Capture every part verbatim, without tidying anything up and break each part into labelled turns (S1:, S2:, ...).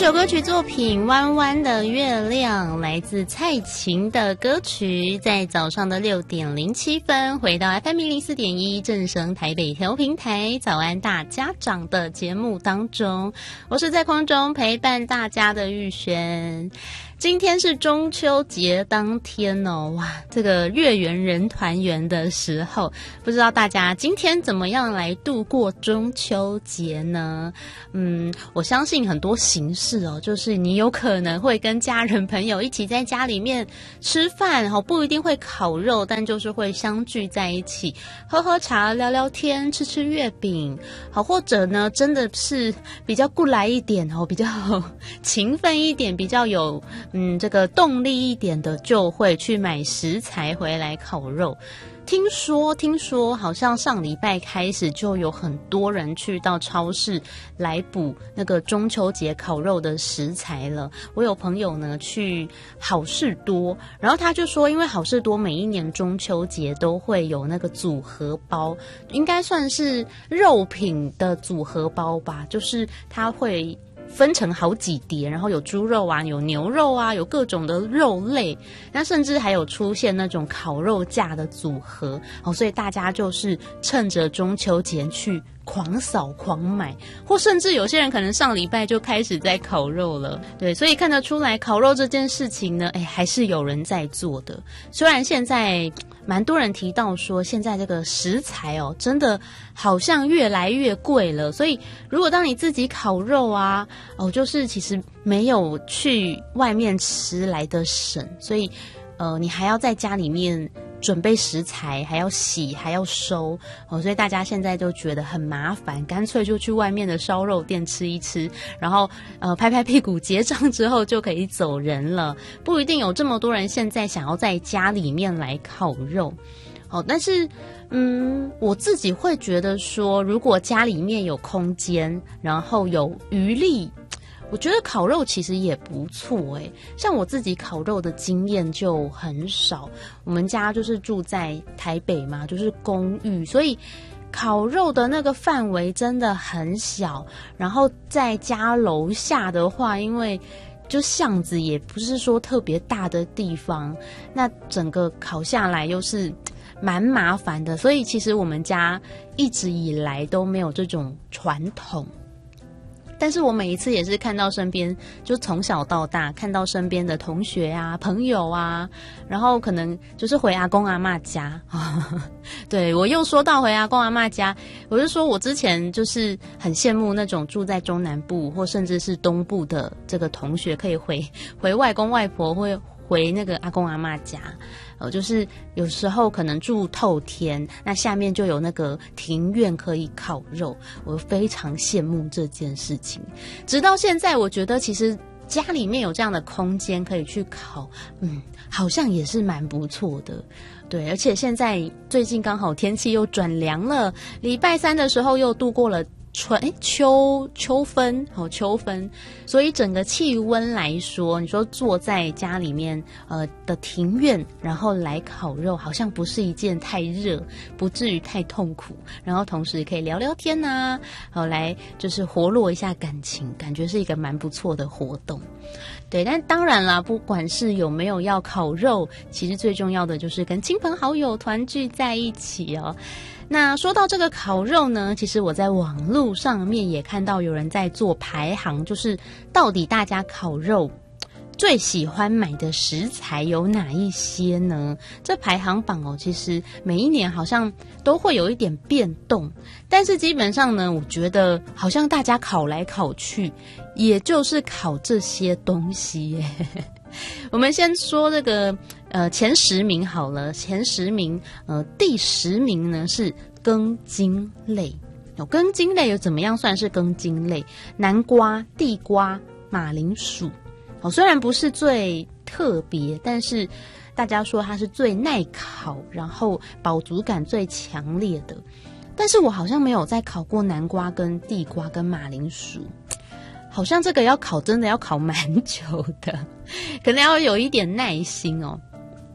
S1: 首歌曲作品《弯弯的月亮》来自蔡琴的歌曲，在早上的六点零七分回到 F M 一零四点一正声台北调频台早安大家长的节目当中，我是在空中陪伴大家的玉璇。今天是中秋节当天哦，哇，这个月圆人团圆的时候，不知道大家今天怎么样来度过中秋节呢？嗯，我相信很多形式哦，就是你有可能会跟家人朋友一起在家里面吃饭，哦，不一定会烤肉，但就是会相聚在一起，喝喝茶、聊聊天、吃吃月饼，好，或者呢，真的是比较过来一点哦，比较勤奋一点，比较有。嗯，这个动力一点的就会去买食材回来烤肉。听说听说好像上礼拜开始就有很多人去到超市来补那个中秋节烤肉的食材了。我有朋友呢去好事多，然后他就说因为好事多每一年中秋节都会有那个组合包，应该算是肉品的组合包吧，就是他会分成好几碟，然后有猪肉啊，有牛肉啊，有各种的肉类，那甚至还有出现那种烤肉架的组合，哦，所以大家就是趁着中秋节去狂扫狂买，或甚至有些人可能上礼拜就开始在烤肉了。对，所以看得出来烤肉这件事情呢，哎，还是有人在做的。虽然现在蛮多人提到说现在这个食材哦，真的好像越来越贵了，所以如果当你自己烤肉啊，哦，就是其实没有去外面吃来的省，所以呃，你还要在家里面准备食材，还要洗，还要收，哦，所以大家现在都觉得很麻烦，干脆就去外面的烧肉店吃一吃，然后呃拍拍屁股结账之后就可以走人了，不一定有这么多人现在想要在家里面来烤肉。哦，但是嗯，我自己会觉得说，如果家里面有空间，然后有余力，我觉得烤肉其实也不错诶，像我自己烤肉的经验就很少，我们家就是住在台北嘛，就是公寓，所以烤肉的那个范围真的很小，然后在家楼下的话，因为就巷子也不是说特别大的地方，那整个烤下来又是蛮麻烦的，所以其实我们家一直以来都没有这种传统。但是我每一次也是看到身边，就从小到大看到身边的同学啊、朋友啊，然后可能就是回阿公阿嬷家。对，我又说到回阿公阿嬷家，我就说我之前就是很羡慕那种住在中南部或甚至是东部的这个同学，可以回回外公外婆或回那个阿公阿嬷家。呃，就是有时候可能住透天，那下面就有那个庭院可以烤肉，我非常羡慕这件事情。直到现在，我觉得其实家里面有这样的空间可以去烤，嗯，好像也是蛮不错的。对，而且现在最近刚好天气又转凉了，礼拜三的时候又度过了春诶秋秋分，好秋分，所以整个气温来说，你说坐在家里面呃的庭院，然后来烤肉，好像不是一件太热，不至于太痛苦，然后同时可以聊聊天啊，好来就是活络一下感情，感觉是一个蛮不错的活动。对，但当然啦，不管是有没有要烤肉，其实最重要的就是跟亲朋好友团聚在一起哦。那说到这个烤肉呢，其实我在网络上面也看到有人在做排行，就是到底大家烤肉最喜欢买的食材有哪一些呢？这排行榜哦，其实每一年好像都会有一点变动，但是基本上呢，我觉得好像大家烤来烤去，也就是烤这些东西耶。我们先说这个呃前十名好了，前十名呃第十名呢是根茎类。哦，根茎类又怎么样算是根茎类？南瓜、地瓜、马铃薯。哦，虽然不是最特别，但是大家说它是最耐烤，然后饱足感最强烈的。但是我好像没有再烤过南瓜跟地瓜跟马铃薯。好像这个要烤真的要烤蛮久的，可能要有一点耐心哦。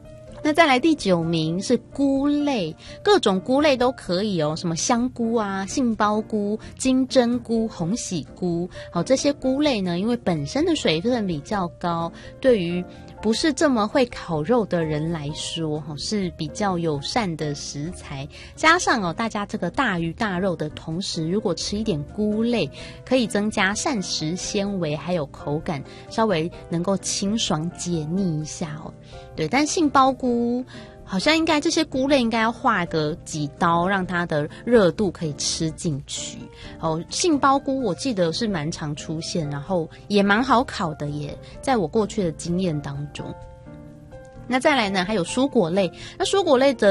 S1: 那再来第九名是菇类，各种菇类都可以哦，什么香菇啊、杏鲍菇、金针菇、红喜菇，好，这些菇类呢，因为本身的水分比较高，对于不是这么会烤肉的人来说，是比较友善的食材。加上哦，大家这个大鱼大肉的同时，如果吃一点菇类，可以增加膳食纤维，还有口感，稍微能够清爽解腻一下哦。对，但杏鲍菇好像应该这些菇类应该要划个几刀，让它的热度可以吃进去。哦，杏鲍菇我记得是蛮常出现，然后也蛮好烤的耶，在我过去的经验当中。那再来呢，还有蔬果类，那蔬果类的